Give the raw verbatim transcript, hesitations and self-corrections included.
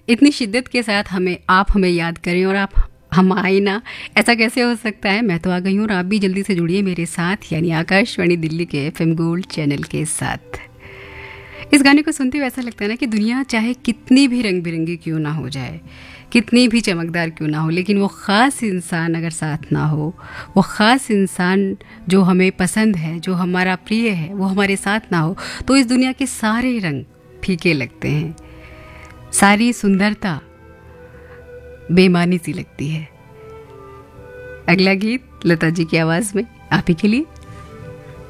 इतनी शिद्दत के साथ हमें आप हमें याद करें और आप हम आए ना, ऐसा कैसे हो सकता है। मैं तो आ गई हूँ और आप भी जल्दी से जुड़िए मेरे साथ, यानी आकाशवाणी दिल्ली के एफएम गोल्ड चैनल के साथ। इस गाने को सुनते हुए ऐसा लगता है ना कि दुनिया चाहे कितनी भी रंग बिरंगी क्यों ना हो जाए, कितनी भी चमकदार क्यों ना हो, लेकिन वो ख़ास इंसान अगर साथ ना हो, वो ख़ास इंसान जो हमें पसंद है, जो हमारा प्रिय है, वो हमारे साथ ना हो, तो इस दुनिया के सारे रंग फीके लगते हैं, सारी सुंदरता बेमानी सी लगती है। अगला गीत लता जी की आवाज़ में आप ही के लिए।